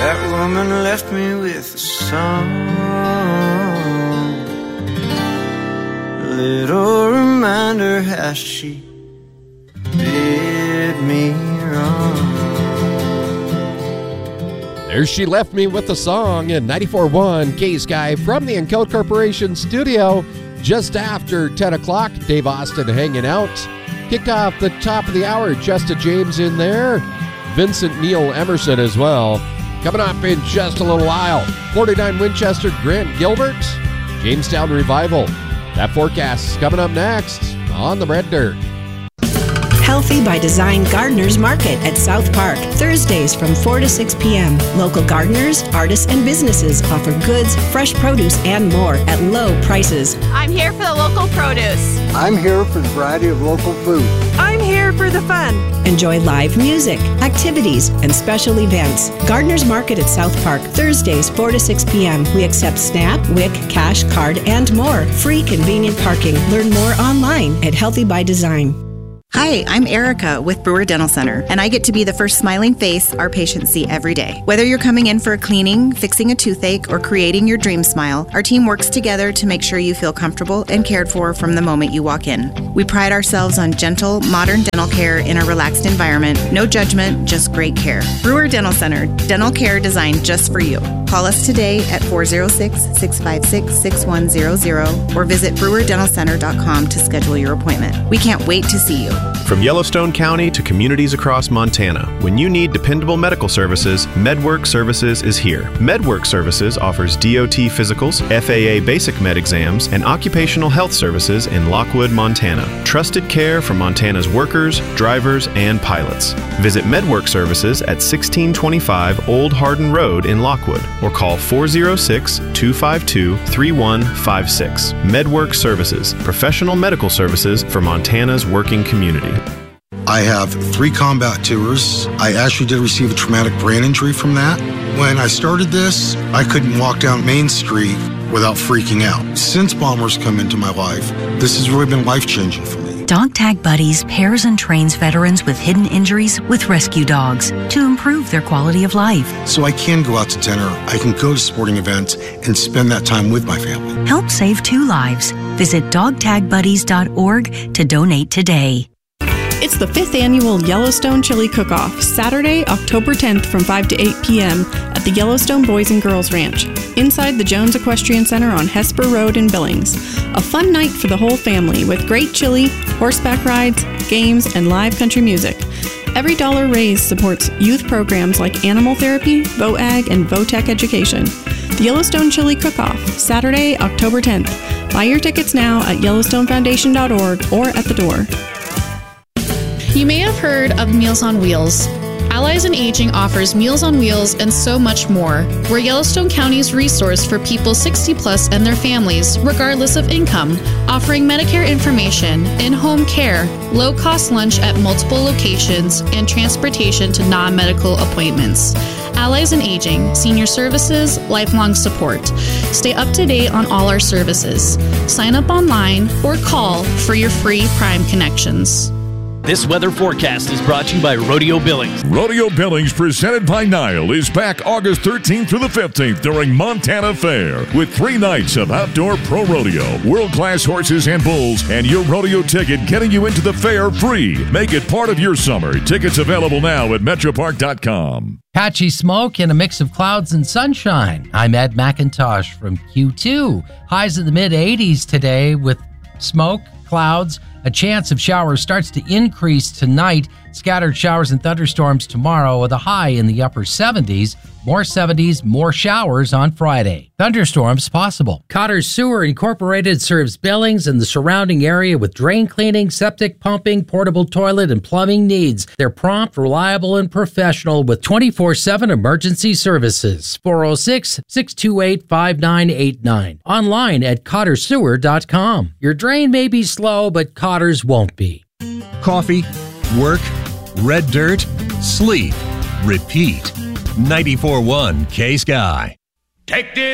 That woman left me with a song, a little reminder how she did me wrong. There she left me with a song in 94.1 K-Sky from the Encode Corporation studio just after 10 o'clock. Dave Austin hanging out. Kicked off the top of the hour. Justa James in there. Vincent Neil Emerson as well. Coming up in just a little while. 49 Winchester, Grant Gilbert. Jamestown Revival. That forecast is coming up next on the Red Dirt. Healthy by Design Gardeners Market at South Park, Thursdays from 4 to 6 p.m. Local gardeners, artists, and businesses offer goods, fresh produce, and more at low prices. I'm here for the local produce. I'm here for the variety of local food. I'm here for the fun. Enjoy live music, activities, and special events. Gardeners Market at South Park, Thursdays 4 to 6 p.m. We accept SNAP, WIC, cash, card, and more. Free convenient parking. Learn more online at Healthy by Design. Hi, I'm Erica with Brewer Dental Center, and I get to be the first smiling face our patients see every day. Whether you're coming in for a cleaning, fixing a toothache, or creating your dream smile, our team works together to make sure you feel comfortable and cared for from the moment you walk in. We pride ourselves on gentle, modern dental care in a relaxed environment. No judgment, just great care. Brewer Dental Center, dental care designed just for you. Call us today at 406-656-6100 or visit brewerdentalcenter.com to schedule your appointment. We can't wait to see you. From Yellowstone County to communities across Montana, when you need dependable medical services, MedWork Services is here. MedWork Services offers DOT physicals, FAA basic med exams, and occupational health services in Lockwood, Montana. Trusted care for Montana's workers, drivers, and pilots. Visit MedWork Services at 1625 Old Hardin Road in Lockwood or call 406-252-3156. MedWork Services, professional medical services for Montana's working community. I have 3 combat tours. I actually did receive a traumatic brain injury from that. When I started this, I couldn't walk down Main Street without freaking out. Since bombers come into my life, this has really been life-changing for me. Dog Tag Buddies pairs and trains veterans with hidden injuries with rescue dogs to improve their quality of life. So I can go out to dinner, I can go to sporting events, and spend that time with my family. Help save 2 lives. Visit dogtagbuddies.org to donate today. It's the 5th annual Yellowstone Chili Cook-Off, Saturday, October 10th from 5 to 8 p.m. at the Yellowstone Boys and Girls Ranch, inside the Jones Equestrian Center on Hesper Road in Billings. A fun night for the whole family with great chili, horseback rides, games, and live country music. Every dollar raised supports youth programs like Animal Therapy, VOAG, and VOTEC Education. The Yellowstone Chili Cook-Off, Saturday, October 10th. Buy your tickets now at YellowstoneFoundation.org or at the door. You may have heard of Meals on Wheels. Allies in Aging offers Meals on Wheels and so much more. We're Yellowstone County's resource for people 60 plus and their families, regardless of income, offering Medicare information, in-home care, low-cost lunch at multiple locations, and transportation to non-medical appointments. Allies in Aging, senior services, lifelong support. Stay up to date on all our services. Sign up online or call for your free Prime connections. This weather forecast is brought to you by Rodeo Billings. Rodeo Billings, presented by Nile, is back August 13th through the 15th during Montana Fair with 3 nights of outdoor pro rodeo, world-class horses and bulls, and your rodeo ticket getting you into the fair free. Make it part of your summer. Tickets available now at metropark.com. Patchy smoke and a mix of clouds and sunshine. I'm Ed McIntosh from Q2. Highs in the mid-80s today with smoke, clouds. A chance of showers starts to increase tonight. Scattered showers and thunderstorms tomorrow with a high in the upper 70s. More 70s, more showers on Friday. Thunderstorms possible. Cotter Sewer Incorporated serves Billings and the surrounding area with drain cleaning, septic pumping, portable toilet, and plumbing needs. They're prompt, reliable, and professional with 24/7 emergency services. 406-628-5989. Online at cottersewer.com. Your drain may be slow, but Cotter's won't be. Coffee, work, red dirt, sleep, repeat. 94.1 K-Sky. Take this.